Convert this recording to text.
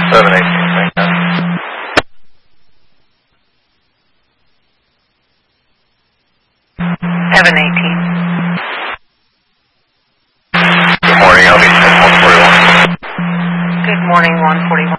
718, thank you. Good morning, I'll be 141. Good morning, 141.